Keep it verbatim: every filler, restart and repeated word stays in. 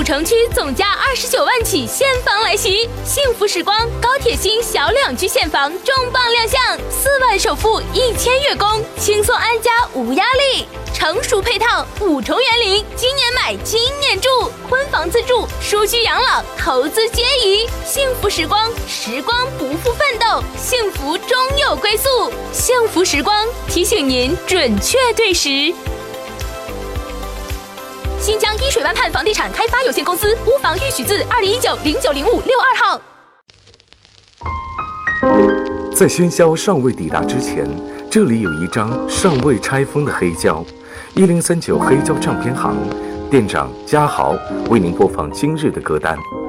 城区总价二十九万起现房来袭，幸福时光高铁新小两居现房重磅亮相，四万首付一千月供，轻松安家无压力。成熟配套，五重园林，今年买今年住，婚房自住，舒居养老，投资皆宜。幸福时光，时光不负奋斗，幸福终有归宿。幸福时光提醒您准确对时。新疆依水湾畔房地产开发有限公司屋房预许字二零一九零九零五六二号。 在喧嚣尚未抵达之前，这里有一张尚未拆封的黑胶。一零三九黑胶唱片行店长嘉豪为您播放今日的歌单。